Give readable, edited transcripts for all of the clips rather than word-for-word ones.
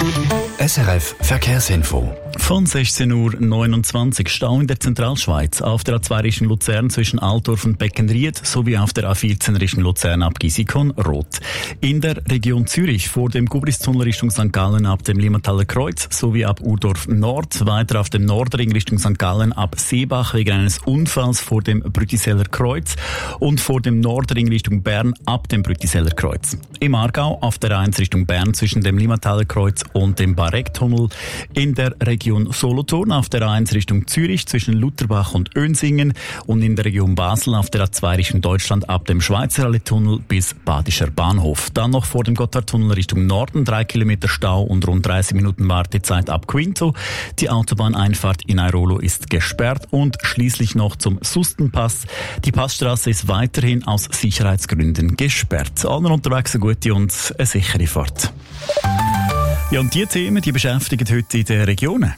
SRF Verkehrsinfo. Von 16:29 Uhr Stau in der Zentralschweiz auf der A2 Richtung Luzern zwischen Altdorf und Beckenried sowie auf der A14 Richtung Luzern ab Gisikon rot. In der Region Zürich vor dem Gubristunnel Richtung St. Gallen ab dem Limmataler Kreuz sowie ab Urdorf Nord, weiter auf dem Nordring Richtung St. Gallen ab Seebach wegen eines Unfalls vor dem Brütiseller Kreuz und vor dem Nordring Richtung Bern ab dem Brütiseller Kreuz. Im Aargau auf der A1 Richtung Bern zwischen dem Limmataler Kreuz und dem Barecktunnel. In der Region Solothurn auf der A1 Richtung Zürich zwischen Lutherbach und Önsingen und in der Region Basel auf der A2 Richtung Deutschland ab dem Schweizerallee-Tunnel bis Badischer Bahnhof. Dann noch vor dem Gotthardtunnel Richtung Norden 3 Kilometer Stau und rund 30 Minuten Wartezeit ab Quinto. Die Autobahneinfahrt in Airolo ist gesperrt und schließlich noch zum Sustenpass. Die Passstraße ist weiterhin aus Sicherheitsgründen gesperrt. Allen unterwegs eine gute und eine sichere Fahrt. Ja, und die Themen, die beschäftigen heute in den Regionen.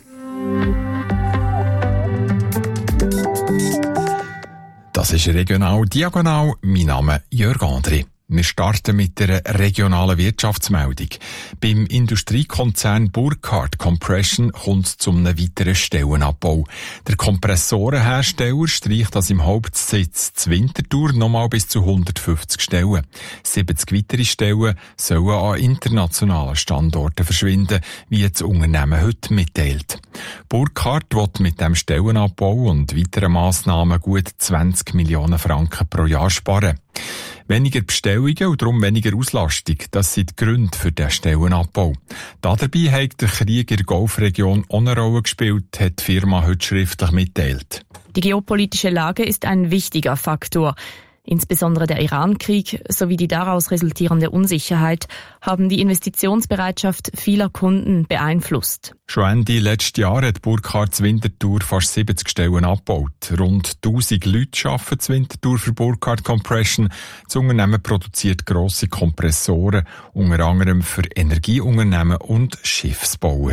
Das ist Regional Diagonal. Mein Name ist Jörg André. Wir starten mit der regionalen Wirtschaftsmeldung. Beim Industriekonzern Burkhardt Compression kommt es zu einem weiteren Stellenabbau. Der Kompressorenhersteller streicht das im Hauptsitz zu Winterthur nochmal bis zu 150 Stellen. 70 weitere Stellen sollen an internationalen Standorten verschwinden, wie das Unternehmen heute mitteilt. Burkhardt will mit dem Stellenabbau und weiteren Massnahmen gut 20 Millionen Franken pro Jahr sparen. Weniger Bestellungen und darum weniger Auslastung, das sind die Gründe für den Stellenabbau. Dabei hat der Krieg in der Golfregion auch eine Rolle gespielt, hat die Firma heute schriftlich mitteilt. Die geopolitische Lage ist ein wichtiger Faktor. Insbesondere der Iran-Krieg sowie die daraus resultierende Unsicherheit haben die Investitionsbereitschaft vieler Kunden beeinflusst. Schon Ende letzten Jahr hat Burkhardt Winterthur fast 70 Stellen abgebaut. Rund 1000 Leute arbeiten zu Winterthur für Burkhardt Compression. Das Unternehmen produziert grosse Kompressoren, unter anderem für Energieunternehmen und Schiffsbauer.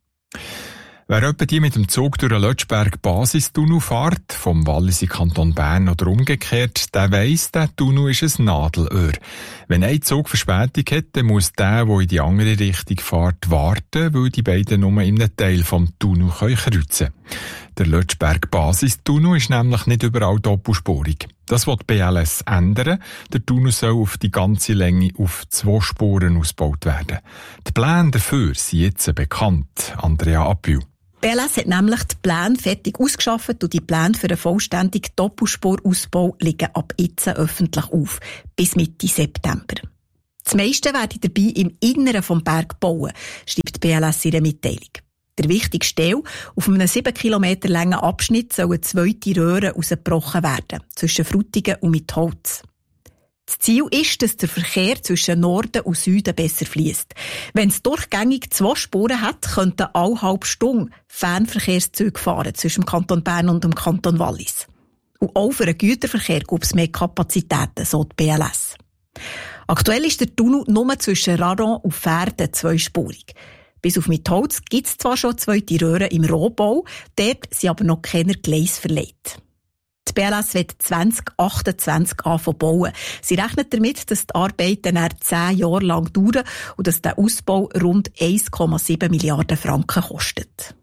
Wer etwa die mit dem Zug durch den Lötschberg-Basistunnel fährt, vom Wallis in Kanton Bern oder umgekehrt, der weiss, der Tunnel ist ein Nadelöhr. Wenn ein Zug Verspätung hat, dann muss der in die andere Richtung fährt, warten, weil die beiden nur in einem Teil vom Tunnel kreuzen können. Der Lötschberg-Basistunnel ist nämlich nicht überall doppelspurig. Das will die BLS ändern. Der Tunnel soll auf die ganze Länge auf 2 Spuren ausgebaut werden. Die Pläne dafür sind jetzt bekannt. Andrea Appiu. BLS hat nämlich die Pläne fertig ausgeschafft und die Pläne für einen vollständigen Doppelspurausbau liegen ab jetzt öffentlich auf, bis Mitte September. Das meiste werde dabei im Inneren des Bergs bauen, schreibt die BLS in ihrer Mitteilung. Der wichtigste Teil, auf einem 7 Kilometer langen Abschnitt sollen 2 Röhren rausgebrochen werden, zwischen Frutigen und Mitholz. Das Ziel ist, dass der Verkehr zwischen Norden und Süden besser fließt. Wenn es durchgängig 2 Spuren hat, könnten alle halbe Stunde Fernverkehrszüge fahren zwischen dem Kanton Bern und dem Kanton Wallis. Und auch für den Güterverkehr gibt es mehr Kapazitäten, so die BLS. Aktuell ist der Tunnel nur zwischen Raron und Verden 2-spurig. Bis auf Mitholz gibt es zwar schon 2 Röhren im Rohbau, dort sind aber noch keine Gleise verlegt. Die BLS wird 2028 anfangen bauen. Sie rechnet damit, dass die Arbeiten 10 Jahre lang dauern und dass der Ausbau rund 1,7 Milliarden Franken kostet.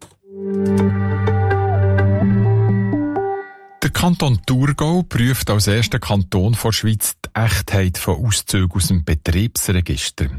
Der Kanton Thurgau prüft als erster Kanton der Schweiz die Echtheit von Auszügen aus dem Betreibungsregister.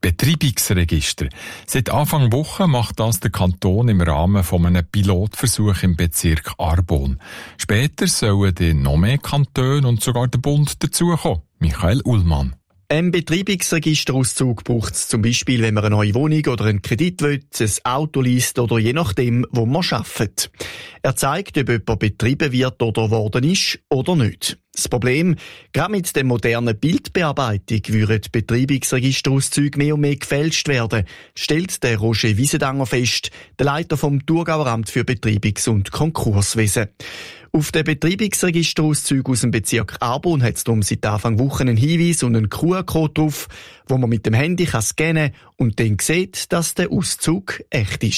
Seit Anfang Woche macht das der Kanton im Rahmen von einem Pilotversuch im Bezirk Arbon. Später sollen dann noch mehr Kantone und sogar der Bund dazukommen. Michael Ullmann. Ein Betreibungsregisterauszug braucht es zum Beispiel, wenn man eine neue Wohnung oder einen Kredit will, ein Auto leist oder je nachdem, wo man arbeitet. Er zeigt, ob jemand betrieben wird oder worden ist oder nicht. Das Problem, gerade mit der modernen Bildbearbeitung würden Betreibungsregisterauszüge mehr und mehr gefälscht werden, stellt der Roger Wiesendanger fest, der Leiter vom Thurgauer Amt für Betreibungs- und Konkurswesen. Auf den Betreibungsregisterauszügen aus dem Bezirk Arbon hat es darum seit Anfang Woche einen Hinweis und einen QR-Code drauf, wo man mit dem Handy scannen kann und dann sieht, dass der Auszug echt ist.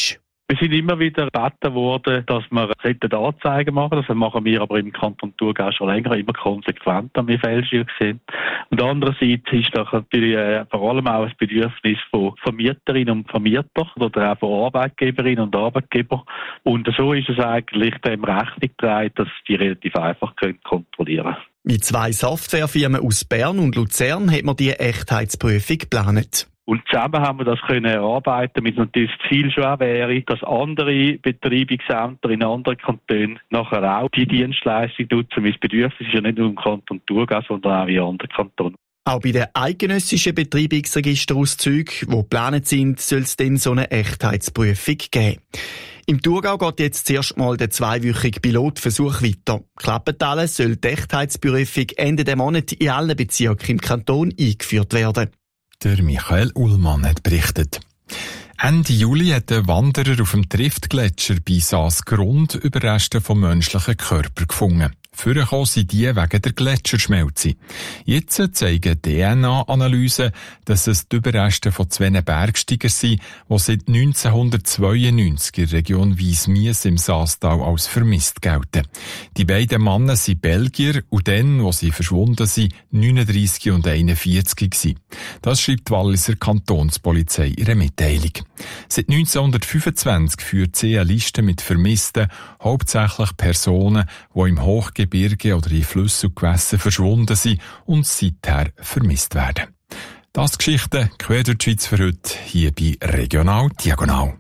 Wir sind immer wieder gebeten worden, dass wir Anzeigen machen. Das machen wir aber im Kanton Thurgau schon länger, immer konsequent, wenn wir Fälschungen sehen. Und andererseits ist das natürlich vor allem auch ein Bedürfnis von Vermieterinnen und Vermietern oder auch von Arbeitgeberinnen und Arbeitgebern. Und so ist es eigentlich dem Rechnung getragen, dass die relativ einfach kontrollieren können. Mit 2 Softwarefirmen aus Bern und Luzern hat man die Echtheitsprüfung geplant. Und zusammen haben wir das können erarbeiten, mit natürlich das Ziel schon auch wäre, dass andere Betreibungsämter in anderen Kantonen nachher auch die Dienstleistung nutzen. Weil das Bedürfnis ist ja nicht nur im Kanton Thurgau, sondern auch in anderen Kantonen. Auch bei den eidgenössischen Betreibungsregisterauszügen, die geplant sind, soll es dann so eine Echtheitsprüfung geben. Im Thurgau geht jetzt zuerst mal der 2-wöchige Pilotversuch weiter. Klappt alles, soll die Echtheitsprüfung Ende des Monats in allen Bezirken im Kanton eingeführt werden. Der Michael Ullmann hat berichtet. Ende Juli hat ein Wanderer auf dem Triftgletscher bei Saas-Grund Überreste von menschlichen Körpern gefunden. Vorgekommen sind die wegen der Gletscherschmelze. Jetzt zeigen DNA-Analysen, dass es die Überreste von 2 Bergsteigern sind, die seit 1992 in der Region Wiesmies im Saastal als vermisst gelten. Die beiden Männer sind Belgier und dann, wo sie verschwunden sind, 39 und 41 gewesen. Das schreibt die Walliser Kantonspolizei in einer Mitteilung. Seit 1925 führt sie eine Liste mit Vermissten, hauptsächlich Personen, die im Hochgebirge oder in Flüssen und Gewässern verschwunden sind und seither vermisst werden. Das Geschichte quer durch die Schweiz für heute, hier bei Regional Diagonal.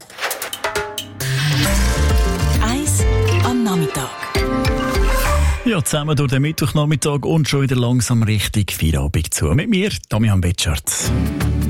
1 am Nachmittag. Ja, zusammen durch den Mittwochnachmittag und schon wieder langsam Richtung Feierabend zu. Mit mir, Damian Betschart.